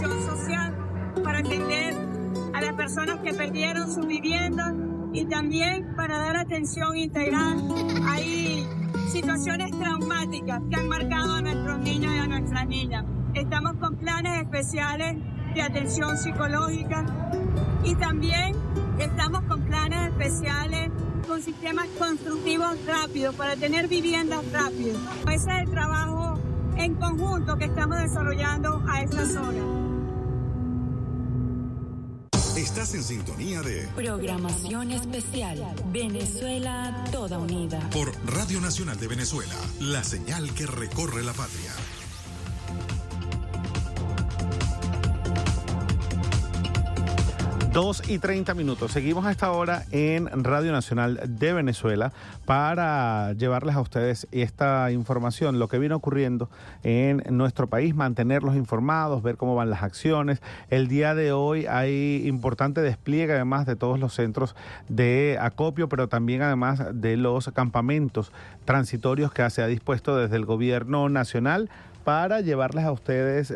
rehabilitación social para atender a las personas que perdieron sus viviendas y también para dar atención integral. Hay situaciones traumáticas que han marcado a nuestros niños y a nuestras niñas. Estamos con planes especiales de atención psicológica y también estamos con planes especiales con sistemas constructivos rápidos para tener viviendas rápidas. Ese es el trabajo en conjunto que estamos desarrollando a esta zona. Estás en sintonía de Programación Especial Venezuela Toda Unida por Radio Nacional de Venezuela, la señal que recorre la patria. 2:30. Seguimos a esta hora en Radio Nacional de Venezuela para llevarles a ustedes esta información, lo que viene ocurriendo en nuestro país, mantenerlos informados, ver cómo van las acciones. El día de hoy hay importante despliegue además de todos los centros de acopio, pero también además de los campamentos transitorios que se ha dispuesto desde el gobierno nacional para llevarles a ustedes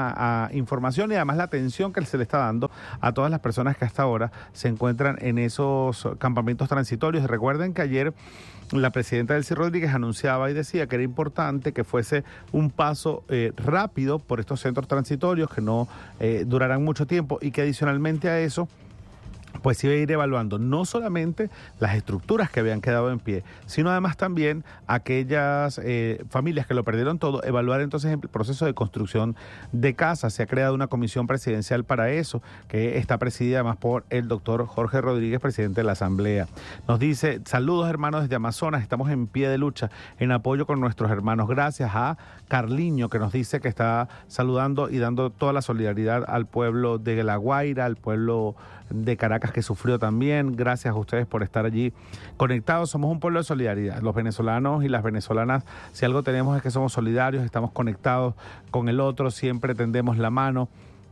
la información y además la atención que se le está dando a todas las personas que hasta ahora se encuentran en esos campamentos transitorios. Recuerden que ayer la presidenta Delcy Rodríguez anunciaba y decía que era importante que fuese un paso rápido por estos centros transitorios que no durarán mucho tiempo y que adicionalmente a eso pues iba a ir evaluando no solamente las estructuras que habían quedado en pie, sino además también aquellas familias que lo perdieron todo, evaluar entonces el proceso de construcción de casas. Se ha creado una comisión presidencial para eso, que está presidida además por el doctor Jorge Rodríguez, presidente de la Asamblea. Nos dice: saludos hermanos desde Amazonas, estamos en pie de lucha, en apoyo con nuestros hermanos. Gracias a Carliño, que nos dice que está saludando y dando toda la solidaridad al pueblo de La Guaira, al pueblo de Caracas que sufrió también. Gracias a ustedes por estar allí conectados. Somos un pueblo de solidaridad. Los venezolanos y las venezolanas, si algo tenemos es que somos solidarios, estamos conectados con el otro, siempre tendemos la mano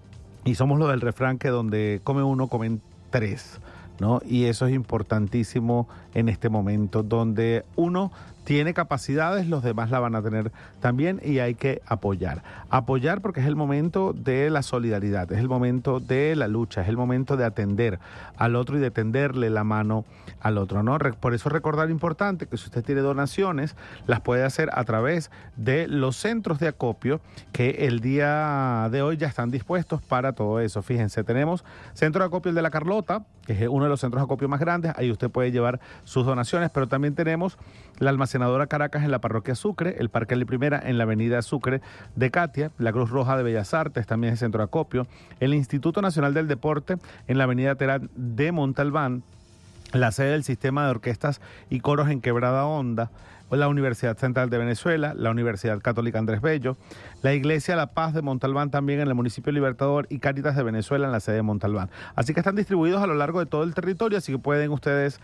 y somos lo del refrán que donde come uno, comen tres, ¿no? Y eso es importantísimo en este momento, donde uno tiene capacidades, los demás la van a tener también y hay que apoyar. Apoyar porque es el momento de la solidaridad, es el momento de la lucha, es el momento de atender al otro y de tenderle la mano al otro, ¿no? Por eso recordar importante que si usted tiene donaciones, las puede hacer a través de los centros de acopio que el día de hoy ya están dispuestos para todo eso. Fíjense, tenemos Centro de Acopio el de La Carlota, que es uno de los centros de acopio más grandes, ahí usted puede llevar sus donaciones, pero también tenemos la Almacenadora Caracas en la Parroquia Sucre, el Parque La Primera en la Avenida Sucre de Catia, la Cruz Roja de Bellas Artes también es centro de acopio, el Instituto Nacional del Deporte en la Avenida Terán de Montalbán, la sede del Sistema de Orquestas y Coros en Quebrada Honda, la Universidad Central de Venezuela, la Universidad Católica Andrés Bello, la Iglesia La Paz de Montalbán también en el municipio Libertador y Cáritas de Venezuela en la sede de Montalbán. Así que están distribuidos a lo largo de todo el territorio, así que pueden ustedes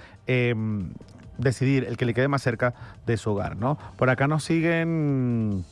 decidir el que le quede más cerca de su hogar, ¿no? Por acá nos siguen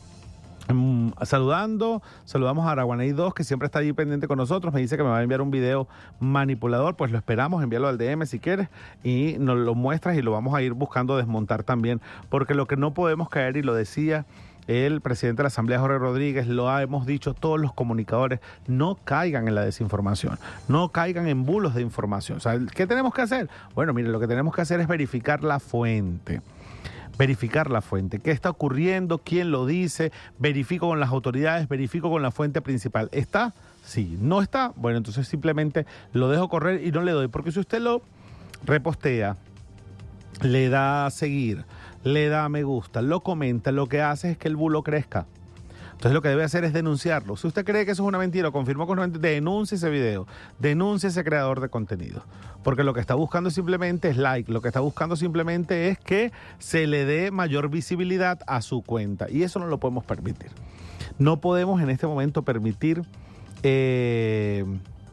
saludamos a Araguaney 2, que siempre está allí pendiente con nosotros. Me dice que me va a enviar un video manipulador, pues lo esperamos, envíalo al DM si quieres y nos lo muestras y lo vamos a ir buscando desmontar también, porque lo que no podemos caer, y lo decía el presidente de la Asamblea, Jorge Rodríguez, lo hemos dicho todos los comunicadores, no caigan en la desinformación, no caigan en bulos de información. O sea, ¿qué tenemos que hacer? Bueno, mire, lo que tenemos que hacer es verificar la fuente. ¿Qué está ocurriendo? ¿Quién lo dice? Verifico con las autoridades, verifico con la fuente principal. ¿Está? Sí. ¿No está? Bueno, entonces simplemente lo dejo correr y no le doy, porque si usted lo repostea, le da a seguir, le da a me gusta, lo comenta, lo que hace es que el bulo crezca. Entonces lo que debe hacer es denunciarlo. Si usted cree que eso es una mentira o confirmó que es una mentira, denuncie ese video, denuncie ese creador de contenido. Porque lo que está buscando simplemente es like, lo que está buscando simplemente es que se le dé mayor visibilidad a su cuenta. Y eso no lo podemos permitir. No podemos en este momento permitir que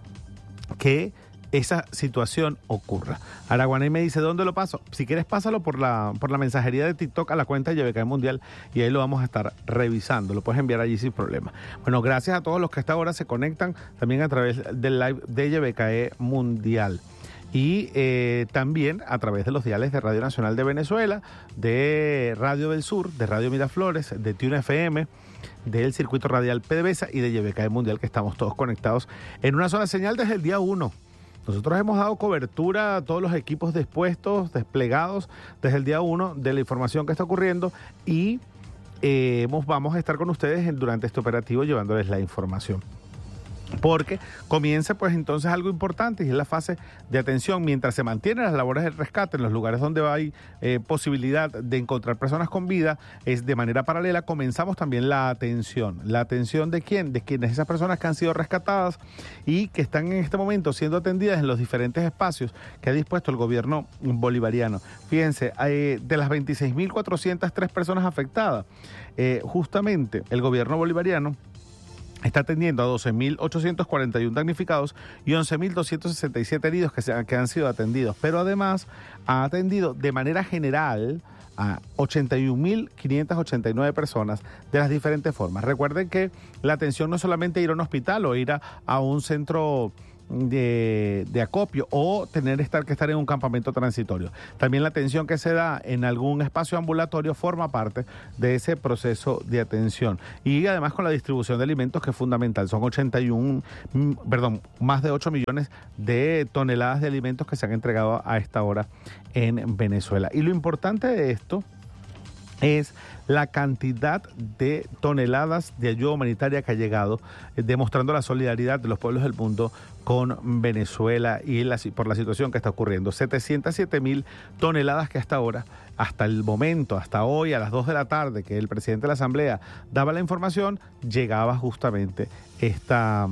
esa situación ocurra. Araguaney me dice: ¿dónde lo paso? Si quieres, pásalo por la mensajería de TikTok a la cuenta de YBKE Mundial y ahí lo vamos a estar revisando. Lo puedes enviar allí sin problema. Bueno, gracias a todos los que hasta ahora se conectan también a través del live de YBKE Mundial. Y también a través de los diales de Radio Nacional de Venezuela, de Radio del Sur, de Radio Miraflores, de Tune FM, del circuito radial PDVSA y de YBK Mundial, que estamos todos conectados en una sola señal desde el día 1. Nosotros hemos dado cobertura a todos los equipos dispuestos, desplegados desde el día 1 de la información que está ocurriendo y vamos a estar con ustedes durante este operativo llevándoles la información. Porque comienza pues entonces algo importante y es la fase de atención mientras se mantienen las labores de rescate en los lugares donde hay posibilidad de encontrar personas con vida. Es de manera paralela comenzamos también la atención de quién, de quienes, esas personas que han sido rescatadas y que están en este momento siendo atendidas en los diferentes espacios que ha dispuesto el gobierno bolivariano. Fíjense, de las 26.403 personas afectadas, justamente el gobierno bolivariano está atendiendo a 12.841 damnificados y 11.267 heridos que han sido atendidos, pero además ha atendido de manera general a 81.589 personas de las diferentes formas. Recuerden que la atención no es solamente ir a un hospital o ir a un centro de acopio o estar en un campamento transitorio. También la atención que se da en algún espacio ambulatorio forma parte de ese proceso de atención. Y además con la distribución de alimentos, que es fundamental. Son más de 8 millones de toneladas de alimentos que se han entregado a esta hora en Venezuela. Y lo importante de esto es la cantidad de toneladas de ayuda humanitaria que ha llegado, demostrando la solidaridad de los pueblos del mundo con Venezuela y por la situación que está ocurriendo. 707.000 toneladas que hasta el momento, hasta hoy a las 2 de la tarde, que el presidente de la Asamblea daba la información, llegaba justamente esta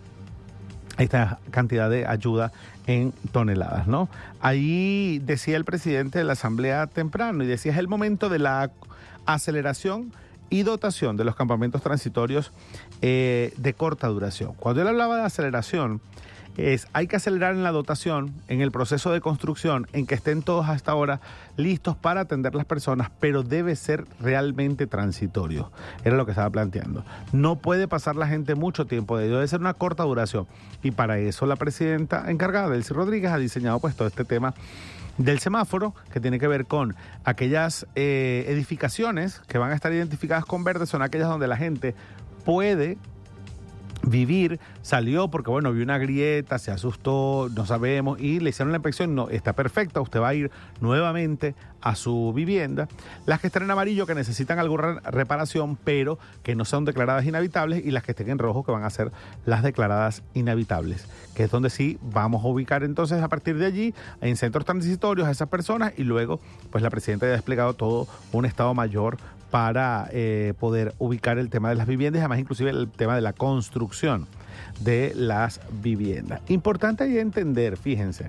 cantidad de ayuda en toneladas, ¿no? Ahí decía el presidente de la Asamblea temprano y decía, es el momento de la aceleración y dotación de los campamentos transitorios de corta duración. Cuando él hablaba de aceleración, hay que acelerar en la dotación, en el proceso de construcción, en que estén todos hasta ahora listos para atender las personas, pero debe ser realmente transitorio. Era lo que estaba planteando. No puede pasar la gente mucho tiempo, debe ser una corta duración. Y para eso la presidenta encargada, Delcy Rodríguez, ha diseñado pues todo este tema del semáforo, que tiene que ver con aquellas edificaciones que van a estar identificadas con verde, son aquellas donde la gente puede vivir, salió porque vio una grieta, se asustó, no sabemos, y le hicieron la inspección, no, está perfecta, usted va a ir nuevamente a su vivienda. Las que están en amarillo, que necesitan alguna reparación, pero que no son declaradas inhabitables, y las que estén en rojo, que van a ser las declaradas inhabitables, que es donde sí vamos a ubicar entonces a partir de allí, en centros transitorios, a esas personas, y luego pues la presidenta ya ha desplegado todo un estado mayor para poder ubicar el tema de las viviendas y además inclusive el tema de la construcción de las viviendas. Importante ahí entender, fíjense,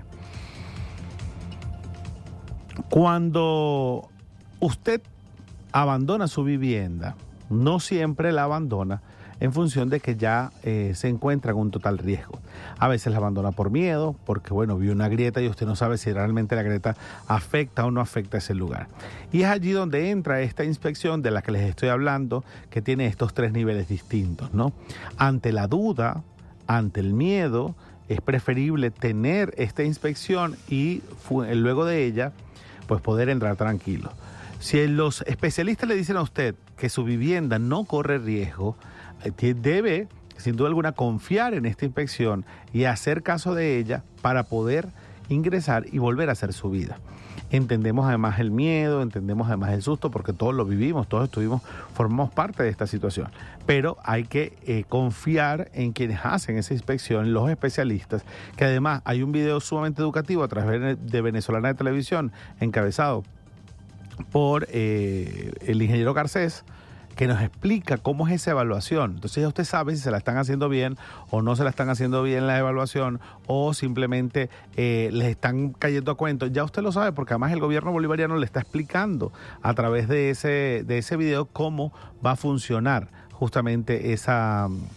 cuando usted abandona su vivienda, no siempre la abandona en función de que ya se encuentra en un total riesgo. A veces la abandona por miedo, porque vio una grieta y usted no sabe si realmente la grieta afecta o no afecta a ese lugar. Y es allí donde entra esta inspección de la que les estoy hablando, que tiene estos 3 niveles distintos, ¿no? Ante la duda, ante el miedo, es preferible tener esta inspección y luego de ella, pues poder entrar tranquilo. Si los especialistas le dicen a usted que su vivienda no corre riesgo, debe, sin duda alguna, confiar en esta inspección y hacer caso de ella para poder ingresar y volver a hacer su vida. Entendemos además el miedo, entendemos además el susto, porque todos lo vivimos, todos formamos parte de esta situación. Pero hay que confiar en quienes hacen esa inspección, los especialistas, que además hay un video sumamente educativo a través de Venezolana de Televisión, encabezado por el ingeniero Garcés, que nos explica cómo es esa evaluación. Entonces ya usted sabe si se la están haciendo bien o no se la están haciendo bien la evaluación, o simplemente les están cayendo a cuento. Ya usted lo sabe, porque además el gobierno bolivariano le está explicando a través de ese video cómo va a funcionar justamente esa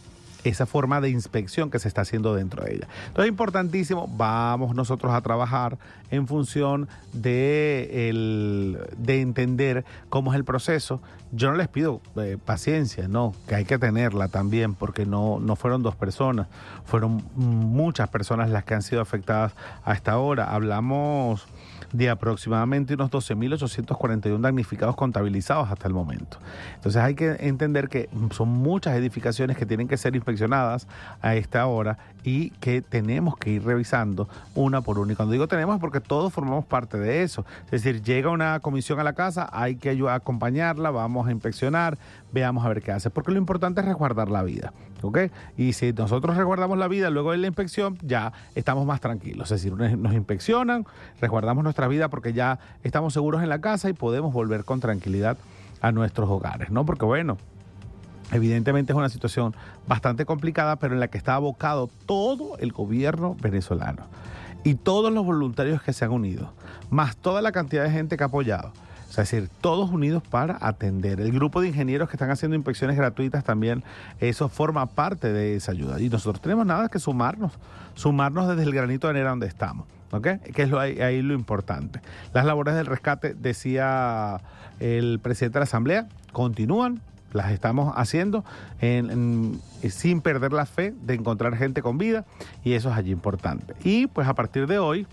esa forma de inspección que se está haciendo dentro de ella. Entonces es importantísimo, vamos nosotros a trabajar en función de entender cómo es el proceso. Yo no les pido paciencia, no, que hay que tenerla también, porque no fueron 2 personas, fueron muchas personas las que han sido afectadas a esta hora. Hablamos de aproximadamente unos 12.841 damnificados contabilizados hasta el momento. Entonces hay que entender que son muchas edificaciones que tienen que ser inspeccionadas a esta hora y que tenemos que ir revisando una por una. Y cuando digo tenemos es porque todos formamos parte de eso. Es decir, llega una comisión a la casa, hay que ayudar a acompañarla, vamos a inspeccionar, veamos a ver qué hace. Porque lo importante es resguardar la vida, ¿ok? Y si nosotros resguardamos la vida luego de la inspección, ya estamos más tranquilos. Es decir, nos inspeccionan, resguardamos nuestra vida porque ya estamos seguros en la casa y podemos volver con tranquilidad a nuestros hogares, ¿no? Porque bueno, evidentemente es una situación bastante complicada, pero en la que está abocado todo el gobierno venezolano y todos los voluntarios que se han unido, más toda la cantidad de gente que ha apoyado. O sea, es decir, todos unidos para atender. El grupo de ingenieros que están haciendo inspecciones gratuitas también, eso forma parte de esa ayuda. Y nosotros tenemos nada que sumarnos desde el granito de arena donde estamos, ¿ok? Que es ahí lo importante. Las labores del rescate, decía el presidente de la Asamblea, continúan, las estamos haciendo sin perder la fe de encontrar gente con vida, y eso es allí importante. Y pues a partir de hoy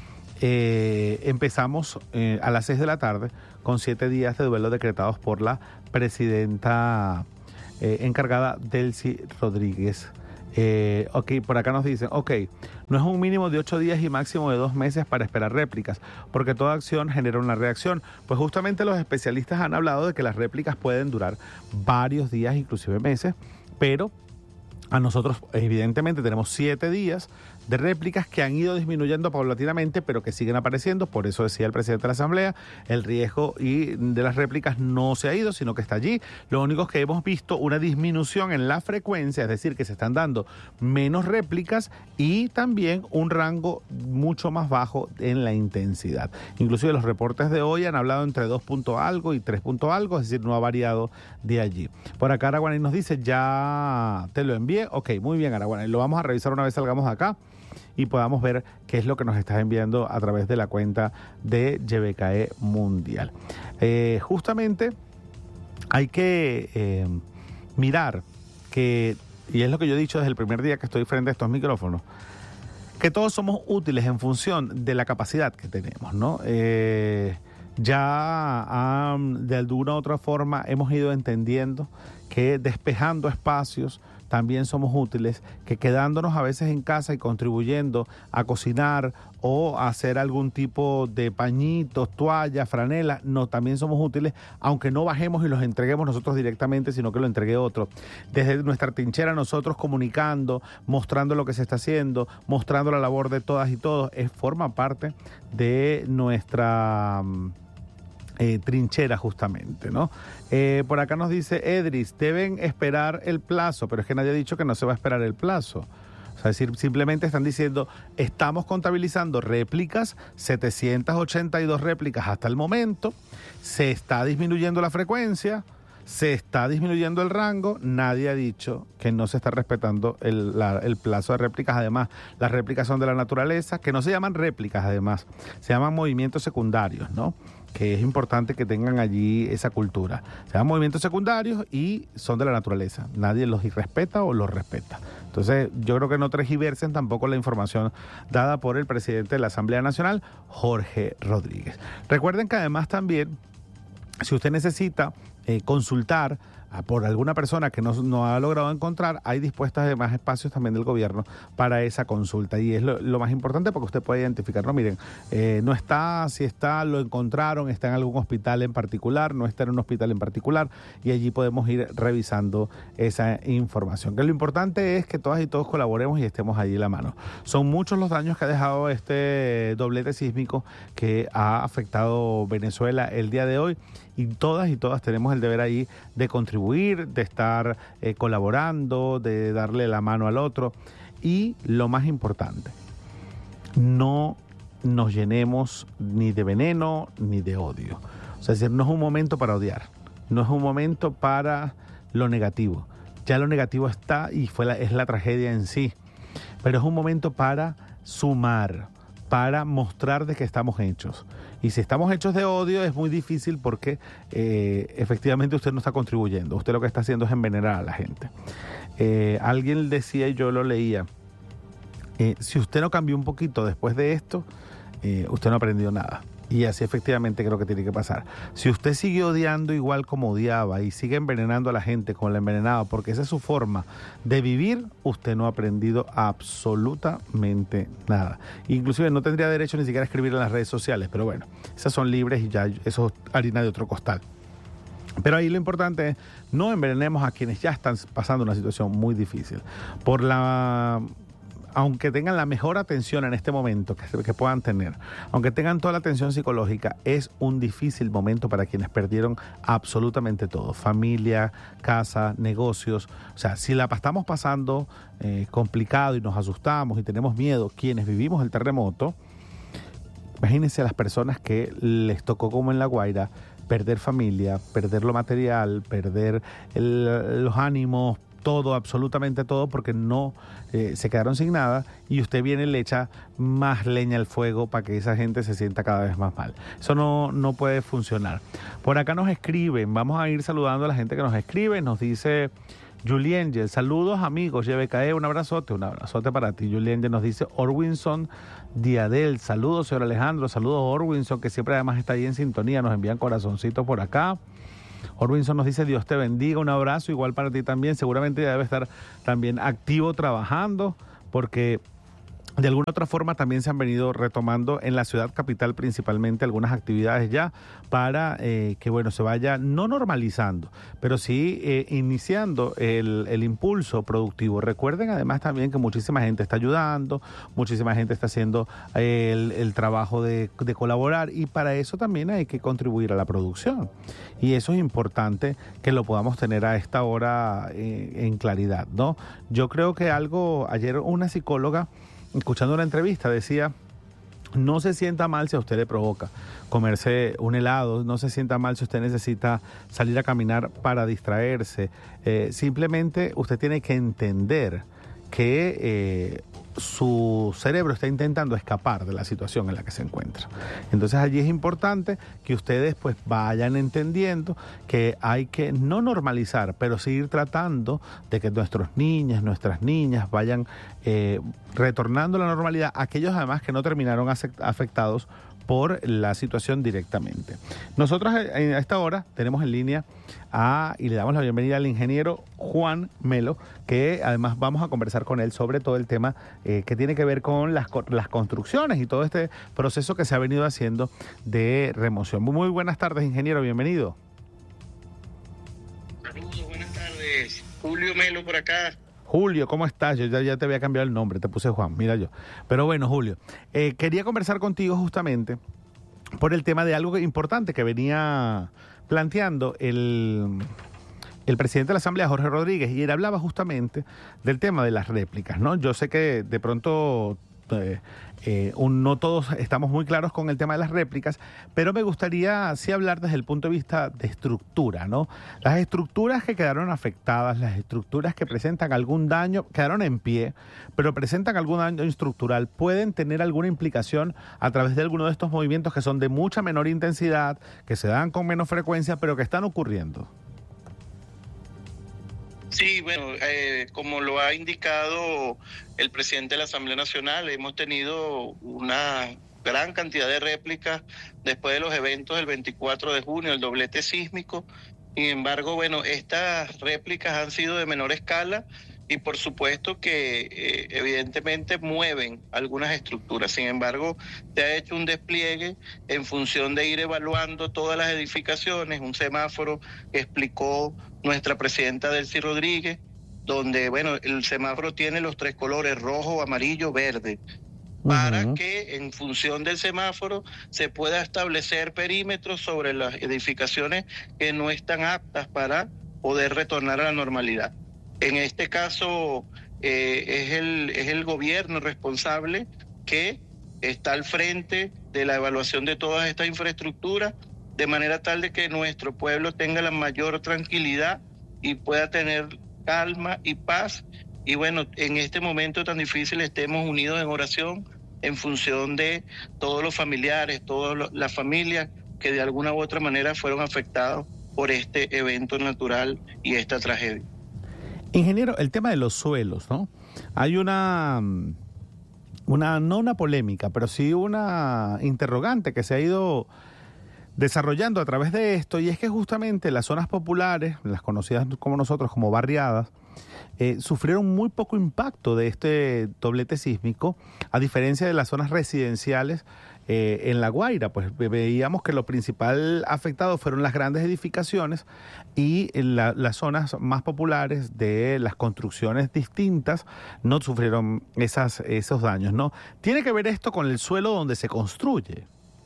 empezamos a las 6 de la tarde con 7 días de duelo decretados por la presidenta encargada, Delcy Rodríguez. Ok, por acá nos dicen, no es un mínimo de 8 días y máximo de 2 meses para esperar réplicas, porque toda acción genera una reacción. Pues justamente los especialistas han hablado de que las réplicas pueden durar varios días, inclusive meses, pero a nosotros evidentemente tenemos 7 días de réplicas que han ido disminuyendo paulatinamente, pero que siguen apareciendo. Por eso decía el presidente de la Asamblea, el riesgo de las réplicas no se ha ido, sino que está allí. Lo único es que hemos visto una disminución en la frecuencia, es decir, que se están dando menos réplicas y también un rango mucho más bajo en la intensidad. Inclusive los reportes de hoy han hablado entre 2 punto algo y 3 punto algo, es decir, no ha variado de allí. Por acá Araguanay nos dice, ya te lo envié. Ok, muy bien, Araguanay, lo vamos a revisar una vez salgamos de acá y podamos ver qué es lo que nos estás enviando a través de la cuenta de YBKE Mundial. Justamente hay que mirar que, y es lo que yo he dicho desde el primer día que estoy frente a estos micrófonos, que todos somos útiles en función de la capacidad que tenemos, ¿no? Ya de alguna u otra forma hemos ido entendiendo que despejando espacios también somos útiles, que quedándonos a veces en casa y contribuyendo a cocinar o a hacer algún tipo de pañitos, toallas, franelas, no, también somos útiles, aunque no bajemos y los entreguemos nosotros directamente, sino que lo entregue otro. Desde nuestra trinchera nosotros comunicando, mostrando lo que se está haciendo, mostrando la labor de todas y todos, forma parte de nuestra trinchera justamente, ¿no? Por acá nos dice Edris, deben esperar el plazo, pero es que nadie ha dicho que no se va a esperar el plazo. O sea, es decir, simplemente están diciendo, estamos contabilizando réplicas, 782 réplicas hasta el momento, se está disminuyendo la frecuencia, se está disminuyendo el rango, nadie ha dicho que no se está respetando el plazo de réplicas. Además, las réplicas son de la naturaleza, que no se llaman réplicas además, se llaman movimientos secundarios, ¿no? Que es importante que tengan allí esa cultura. Se llaman movimientos secundarios y son de la naturaleza. Nadie los irrespeta o los respeta. Entonces, yo creo que no tergiversen tampoco la información dada por el presidente de la Asamblea Nacional, Jorge Rodríguez. Recuerden que además también, si usted necesita consultar por alguna persona que no ha logrado encontrar, hay dispuestas además espacios también del gobierno para esa consulta, y es lo más importante porque usted puede identificar, no, miren, no está, si está, lo encontraron, está en algún hospital en particular, no está en un hospital en particular, y allí podemos ir revisando esa información, que lo importante es que todas y todos colaboremos y estemos allí en la mano. Son muchos los daños que ha dejado este doblete sísmico que ha afectado Venezuela el día de hoy, y todas tenemos el deber ahí de contribuir, de estar colaborando, de darle la mano al otro. Y lo más importante, no nos llenemos ni de veneno ni de odio. O sea, es decir, no es un momento para odiar, no es un momento para lo negativo. ya lo negativo está y es la tragedia en sí. Pero es un momento para sumar, para mostrar de qué estamos hechos. Y si estamos hechos de odio es muy difícil porque efectivamente usted no está contribuyendo. Usted lo que está haciendo es envenenar a la gente. Alguien decía, y yo lo leía, si usted no cambió un poquito después de esto, usted no aprendió nada. Y así efectivamente creo que tiene que pasar. Si usted sigue odiando igual como odiaba y sigue envenenando a la gente como la envenenaba, porque esa es su forma de vivir, usted no ha aprendido absolutamente nada. Inclusive no tendría derecho ni siquiera a escribir en las redes sociales, pero bueno, esas son libres y ya eso es harina de otro costal. Pero ahí lo importante es no envenenemos a quienes ya están pasando una situación muy difícil. Aunque tengan la mejor atención en este momento que puedan tener, aunque tengan toda la atención psicológica, es un difícil momento para quienes perdieron absolutamente todo, familia, casa, negocios. O sea, si la estamos pasando complicado y nos asustamos y tenemos miedo, quienes vivimos el terremoto, imagínense a las personas que les tocó como en La Guaira, perder familia, perder lo material, perder los ánimos, todo, absolutamente todo, porque no se quedaron sin nada y usted viene y le echa más leña al fuego para que esa gente se sienta cada vez más mal. Eso no puede funcionar. Por acá nos escriben, vamos a ir saludando a la gente que nos escribe, nos dice Juliengel, saludos amigos, YBKE, un abrazote para ti. Juliengel nos dice Orwinson Diadel, saludos señor Alejandro, saludos Orwinson, que siempre además está ahí en sintonía, nos envían corazoncitos por acá. Orwinson nos dice Dios te bendiga, un abrazo igual para ti también, seguramente ya debe estar también activo trabajando porque de alguna otra forma también se han venido retomando en la ciudad capital principalmente algunas actividades ya para que bueno se vaya no normalizando, pero sí iniciando el impulso productivo. Recuerden además también que muchísima gente está ayudando, muchísima gente está haciendo el trabajo de colaborar y para eso también hay que contribuir a la producción y eso es importante que lo podamos tener a esta hora en claridad, ¿no? Yo creo que ayer una psicóloga escuchando una entrevista decía, no se sienta mal si a usted le provoca comerse un helado, no se sienta mal si usted necesita salir a caminar para distraerse, simplemente usted tiene que entender que su cerebro está intentando escapar de la situación en la que se encuentra. Entonces allí es importante que ustedes pues vayan entendiendo que hay que no normalizar, pero seguir tratando de que nuestras niñas vayan retornando a la normalidad, aquellos además que no terminaron afectados por la situación directamente. Nosotros a esta hora tenemos en línea y le damos la bienvenida al ingeniero Juan Melo, que además vamos a conversar con él sobre todo el tema que tiene que ver con las construcciones y todo este proceso que se ha venido haciendo de remoción. Muy buenas tardes, ingeniero, bienvenido. Saludos, buenas tardes. Julio Melo por acá. Julio, ¿cómo estás? Yo ya te había cambiado el nombre, te puse Juan, mira yo. Pero bueno, Julio, quería conversar contigo justamente por el tema de algo importante que venía planteando el presidente de la Asamblea, Jorge Rodríguez, y él hablaba justamente del tema de las réplicas, ¿no? Yo sé que de pronto no todos estamos muy claros con el tema de las réplicas, pero me gustaría sí hablar desde el punto de vista de estructura, ¿no? Las estructuras que quedaron afectadas, las estructuras que presentan algún daño, quedaron en pie, pero presentan algún daño estructural, pueden tener alguna implicación a través de alguno de estos movimientos que son de mucha menor intensidad, que se dan con menos frecuencia, pero que están ocurriendo. Sí, bueno, como lo ha indicado el presidente de la Asamblea Nacional, hemos tenido una gran cantidad de réplicas después de los eventos del 24 de junio, el doblete sísmico. Sin embargo, bueno, estas réplicas han sido de menor escala y por supuesto que evidentemente mueven algunas estructuras. Sin embargo, se ha hecho un despliegue en función de ir evaluando todas las edificaciones, un semáforo que explicó nuestra presidenta Delcy Rodríguez, donde, bueno, el semáforo tiene los 3 colores, rojo, amarillo, verde, para que en función del semáforo se pueda establecer perímetros sobre las edificaciones que no están aptas para poder retornar a la normalidad. En este caso es el gobierno responsable que está al frente de la evaluación de todas estas infraestructuras, de manera tal de que nuestro pueblo tenga la mayor tranquilidad y pueda tener calma y paz. Y bueno, en este momento tan difícil estemos unidos en oración en función de todos los familiares, todas las familias que de alguna u otra manera fueron afectados por este evento natural y esta tragedia. Ingeniero, el tema de los suelos, ¿no? Hay no una polémica, pero sí una interrogante que se ha ido desarrollando a través de esto, y es que justamente las zonas populares, las conocidas como nosotros como barriadas, sufrieron muy poco impacto de este doblete sísmico, a diferencia de las zonas residenciales en La Guaira. Pues veíamos que lo principal afectado fueron las grandes edificaciones y las zonas más populares de las construcciones distintas no sufrieron esos daños, ¿no? ¿Tiene que ver esto con el suelo donde se construye?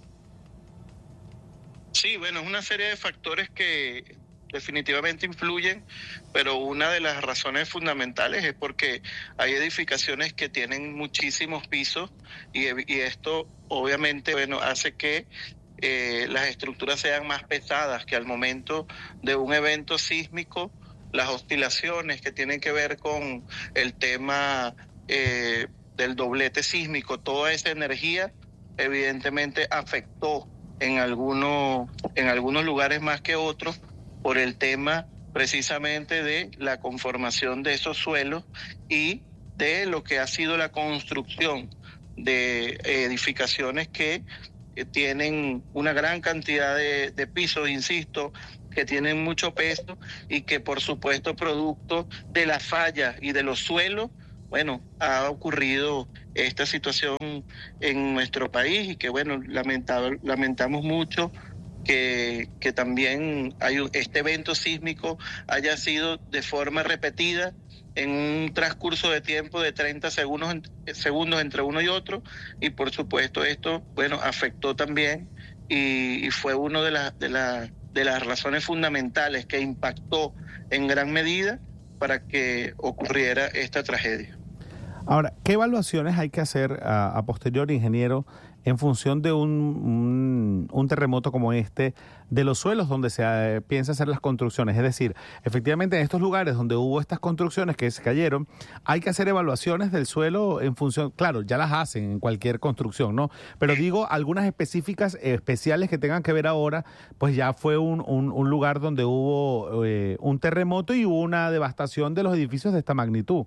Sí, bueno, es una serie de factores que definitivamente influyen, pero una de las razones fundamentales es porque hay edificaciones que tienen muchísimos pisos y esto obviamente, bueno, hace que las estructuras sean más pesadas, que al momento de un evento sísmico, las oscilaciones que tienen que ver con el tema del doblete sísmico, toda esa energía evidentemente afectó en algunos lugares más que otros por el tema precisamente de la conformación de esos suelos y de lo que ha sido la construcción de edificaciones que tienen una gran cantidad de pisos, insisto, que tienen mucho peso y que por supuesto producto de la falla y de los suelos, bueno, ha ocurrido esta situación en nuestro país y que bueno, lamentamos mucho que también este evento sísmico haya sido de forma repetida en un transcurso de tiempo de 30 segundos entre uno y otro, y por supuesto esto, bueno, afectó también y fue una de las razones fundamentales que impactó en gran medida para que ocurriera esta tragedia. Ahora, ¿qué evaluaciones hay que hacer a posteriori, ingeniero, en función de un terremoto como este, de los suelos donde se piensa hacer las construcciones? Es decir, efectivamente en estos lugares donde hubo estas construcciones que se cayeron, hay que hacer evaluaciones del suelo en función, claro, ya las hacen en cualquier construcción, ¿no? Pero digo, algunas específicas, especiales que tengan que ver ahora, pues ya fue un lugar donde hubo un terremoto y hubo una devastación de los edificios de esta magnitud.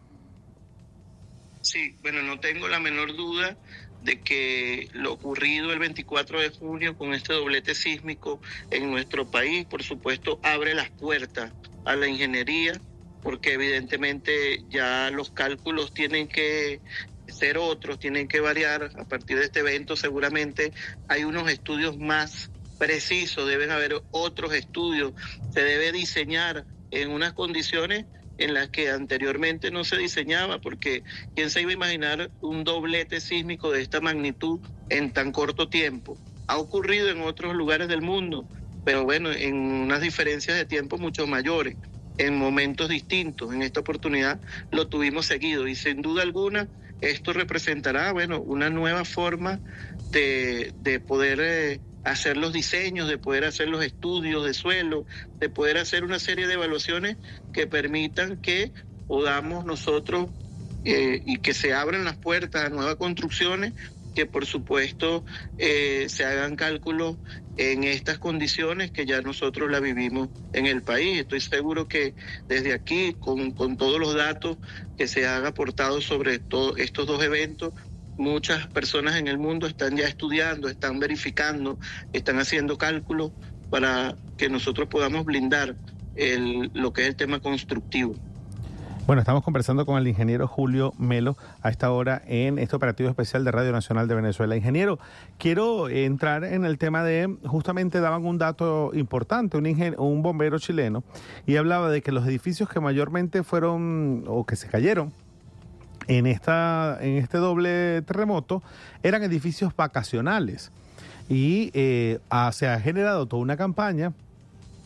Sí, bueno, no tengo la menor duda de que lo ocurrido el 24 de junio con este doblete sísmico en nuestro país, por supuesto, abre las puertas a la ingeniería, porque evidentemente ya los cálculos tienen que ser otros, tienen que variar. A partir de este evento seguramente hay unos estudios más precisos, deben haber otros estudios, se debe diseñar en unas condiciones en las que anteriormente no se diseñaba, porque ¿quién se iba a imaginar un doblete sísmico de esta magnitud en tan corto tiempo? Ha ocurrido en otros lugares del mundo, pero bueno, en unas diferencias de tiempo mucho mayores, en momentos distintos. En esta oportunidad lo tuvimos seguido y sin duda alguna esto representará, bueno, una nueva forma de poder hacer los diseños, de poder hacer los estudios de suelo, de poder hacer una serie de evaluaciones que permitan que podamos nosotros y que se abran las puertas a nuevas construcciones, que por supuesto se hagan cálculos en estas condiciones que ya nosotros la vivimos en el país. Estoy seguro que desde aquí, con todos los datos que se han aportado sobre todos estos dos eventos, muchas personas en el mundo están ya estudiando, están verificando, están haciendo cálculos para que nosotros podamos blindar lo que es el tema constructivo. Bueno, estamos conversando con el ingeniero Julio Melo a esta hora en este operativo especial de Radio Nacional de Venezuela. Ingeniero, quiero entrar en el tema de, justamente daban un dato importante, un bombero chileno, y hablaba de que los edificios que mayormente fueron o que se cayeron en este doble terremoto eran edificios vacacionales y se ha generado toda una campaña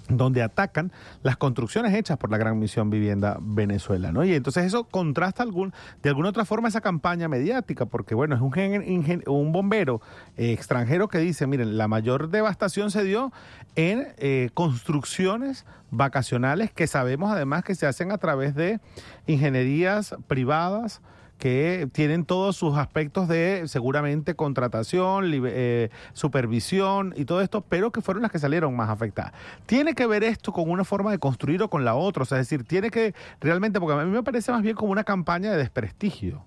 donde atacan las construcciones hechas por la Gran Misión Vivienda Venezuela, ¿no? Y entonces eso contrasta de alguna otra forma esa campaña mediática, porque bueno, es un bombero extranjero que dice, miren, la mayor devastación se dio en construcciones vacacionales que sabemos además que se hacen a través de ingenierías privadas, que tienen todos sus aspectos de seguramente contratación, supervisión y todo esto, pero que fueron las que salieron más afectadas. ¿Tiene que ver esto con una forma de construir o con la otra? O sea, es decir, tiene que realmente, porque a mí me parece más bien como una campaña de desprestigio.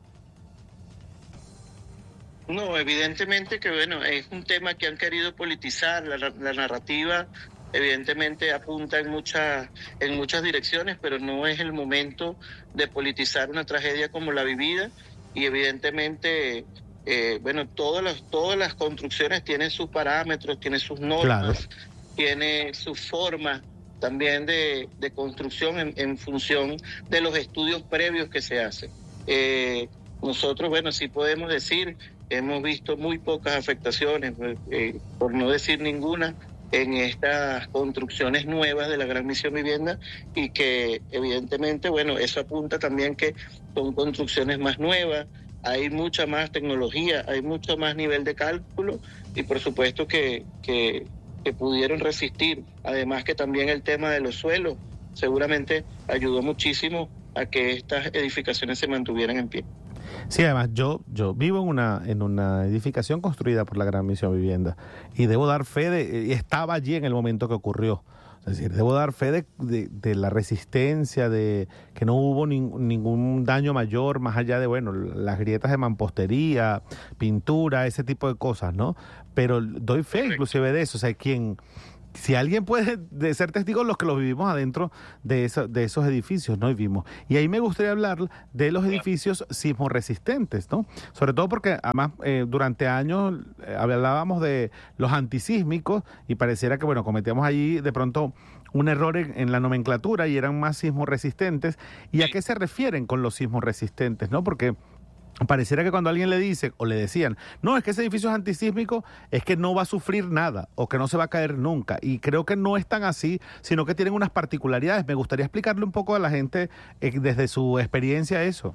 No, evidentemente que bueno, es un tema que han querido politizar, la narrativa evidentemente apunta en muchas direcciones, pero no es el momento de politizar una tragedia como la vivida, y evidentemente bueno, todas las construcciones tienen sus parámetros, tienen sus normas, claro, tiene sus formas también de construcción en función de los estudios previos que se hacen. Nosotros, bueno, sí podemos decir, hemos visto muy pocas afectaciones, por no decir ninguna, en estas construcciones nuevas de la Gran Misión Vivienda, y que evidentemente, bueno, eso apunta también que son construcciones más nuevas, hay mucha más tecnología, hay mucho más nivel de cálculo, y por supuesto que pudieron resistir. Además que también el tema de los suelos seguramente ayudó muchísimo a que estas edificaciones se mantuvieran en pie. Sí, además yo vivo en una edificación construida por la Gran Misión Vivienda, y debo dar fe y estaba allí en el momento que ocurrió. Es decir, debo dar fe de la resistencia, de que no hubo ningún daño mayor, más allá de, bueno, las grietas de mampostería, pintura, ese tipo de cosas, ¿no? Pero doy fe inclusive de eso. O sea, si alguien puede ser testigo, los que los vivimos adentro de esos edificios, ¿no? Y ahí me gustaría hablar de los edificios sismoresistentes, ¿no? Sobre todo porque además durante años hablábamos de los antisísmicos y pareciera que, bueno, cometíamos allí de pronto un error en la nomenclatura y eran más sismoresistentes. ¿Y a qué se refieren con los sismoresistentes, no? Porque pareciera que cuando alguien le dice o le decían, no, es que ese edificio es antisísmico, es que no va a sufrir nada o que no se va a caer nunca. Y creo que no es tan así, sino que tienen unas particularidades. Me gustaría explicarle un poco a la gente desde su experiencia eso.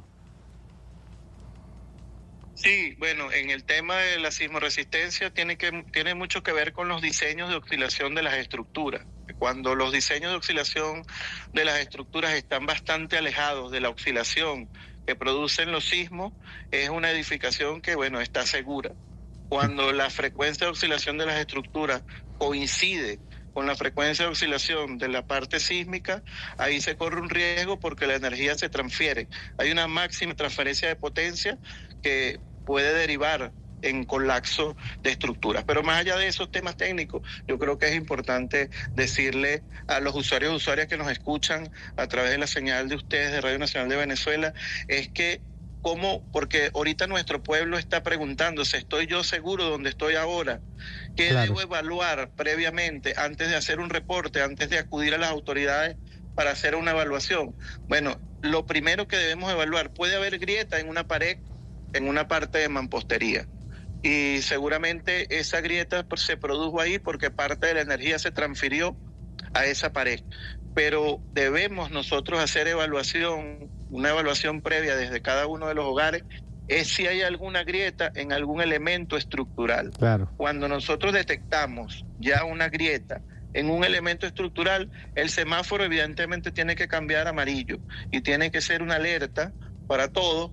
Sí, bueno, en el tema de la sismoresistencia tiene mucho que ver con los diseños de oscilación de las estructuras. Cuando los diseños de oscilación de las estructuras están bastante alejados de la oscilación que producen los sismos, es una edificación que, bueno, está segura. Cuando la frecuencia de oscilación de las estructuras coincide con la frecuencia de oscilación de la parte sísmica, ahí se corre un riesgo porque la energía se transfiere. Hay una máxima transferencia de potencia que puede derivar en colapso de estructuras. Pero más allá de esos temas técnicos, yo creo que es importante decirle a los usuarios y usuarias que nos escuchan a través de la señal de ustedes de Radio Nacional de Venezuela, es que porque ahorita nuestro pueblo está preguntándose, ¿estoy yo seguro donde estoy ahora? ¿Qué claro debo evaluar previamente antes de hacer un reporte, antes de acudir a las autoridades para hacer una evaluación? Bueno, lo primero que debemos evaluar, puede haber grieta en una pared, en una parte de mampostería, y seguramente esa grieta se produjo ahí porque parte de la energía se transfirió a esa pared. Pero debemos nosotros hacer una evaluación previa desde cada uno de los hogares, es si hay alguna grieta en algún elemento estructural. Claro. Cuando nosotros detectamos ya una grieta en un elemento estructural, el semáforo evidentemente tiene que cambiar a amarillo y tiene que ser una alerta para todos,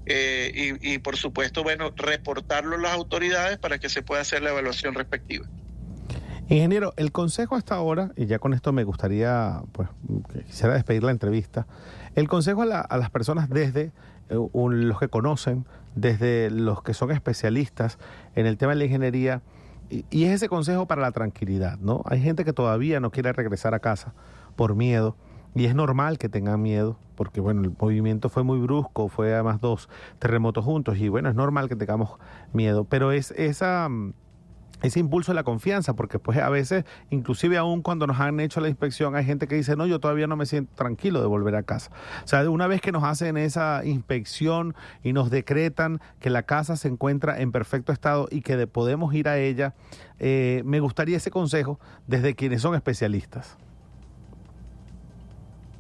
y por supuesto, bueno, reportarlo a las autoridades para que se pueda hacer la evaluación respectiva. Ingeniero, el consejo hasta ahora, y ya con esto me gustaría, pues, quisiera despedir la entrevista, el consejo a las personas desde los que conocen, desde los que son especialistas en el tema de la ingeniería, y es ese consejo para la tranquilidad, ¿no? Hay gente que todavía no quiere regresar a casa por miedo, y es normal que tengan miedo, porque bueno, el movimiento fue muy brusco, fue además 2 terremotos juntos, y bueno, es normal que tengamos miedo, pero es ese impulso de la confianza, porque pues a veces, inclusive aún cuando nos han hecho la inspección, hay gente que dice, no, yo todavía no me siento tranquilo de volver a casa. O sea, una vez que nos hacen esa inspección y nos decretan que la casa se encuentra en perfecto estado y que podemos ir a ella, me gustaría ese consejo desde quienes son especialistas.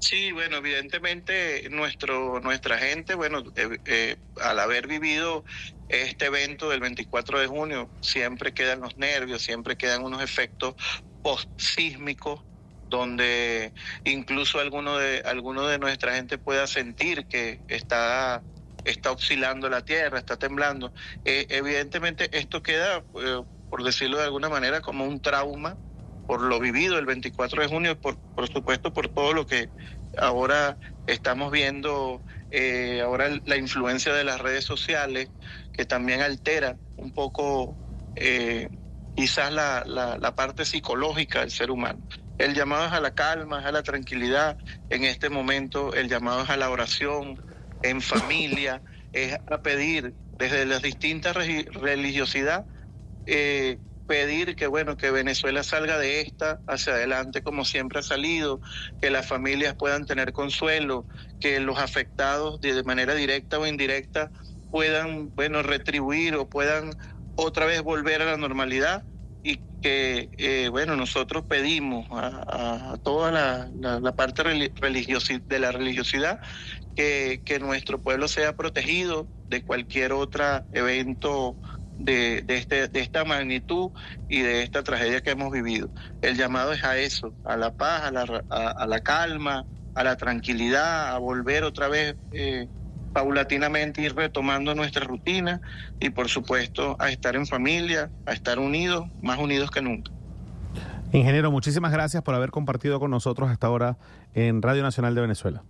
Sí, bueno, evidentemente nuestra gente, bueno, al haber vivido este evento del 24 de junio, siempre quedan los nervios, siempre quedan unos efectos post-sísmicos, donde incluso alguno de nuestra gente pueda sentir que está oscilando la tierra, está temblando. Evidentemente esto queda, por decirlo de alguna manera, como un trauma por lo vivido el 24 de junio, por supuesto por todo lo que ahora estamos viendo, ahora la influencia de las redes sociales, que también altera un poco quizás la parte psicológica del ser humano. El llamado es a la calma, es a la tranquilidad. En este momento el llamado es a la oración en familia, es a pedir desde las distintas religiosidades, pedir que Venezuela salga de esta hacia adelante como siempre ha salido, que las familias puedan tener consuelo, que los afectados de manera directa o indirecta puedan retribuir o puedan otra vez volver a la normalidad, y que nosotros pedimos a toda la parte de la religiosidad que nuestro pueblo sea protegido de cualquier otro evento de esta magnitud y de esta tragedia que hemos vivido. El llamado es a eso, a la paz, a la calma, a la tranquilidad, a volver otra vez paulatinamente, ir retomando nuestra rutina y por supuesto a estar en familia, a estar unidos, más unidos que nunca. Ingeniero, muchísimas gracias por haber compartido con nosotros hasta ahora en Radio Nacional de Venezuela.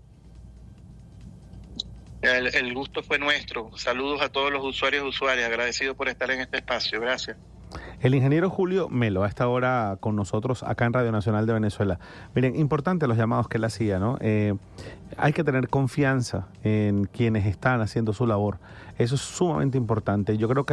El gusto fue nuestro. Saludos a todos los usuarios y usuarias. Agradecido por estar en este espacio. Gracias. El ingeniero Julio Melo, a esta hora con nosotros acá en Radio Nacional de Venezuela. Miren, importante los llamados que él hacía, ¿no? Hay que tener confianza en quienes están haciendo su labor. Eso es sumamente importante. Yo creo que